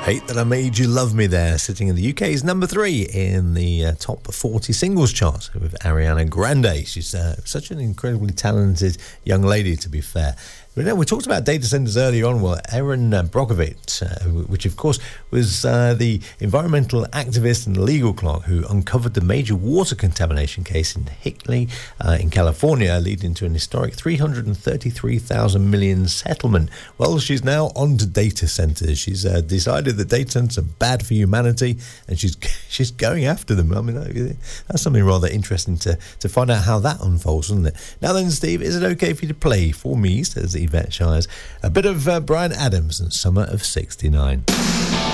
Hate That I Made You Love Me there, sitting in the UK's number 3 in the top 40 singles chart with Ariana Grande. She's such an incredibly talented young lady, to be fair. But we talked about data centers earlier on. Well, Erin Brockovich, which of course was the environmental activist and legal clerk who uncovered the major water contamination case in Hickley in California, leading to an historic $333 million settlement. Well, she's now on to data centers. She's decided that data centers are bad for humanity, and she's going after them. I mean, that's something rather interesting to find out how that unfolds, isn't it? Now then, Steve, is it okay for you to play for me, says Yvette Shires, a bit of Bryan Adams and Summer of '69.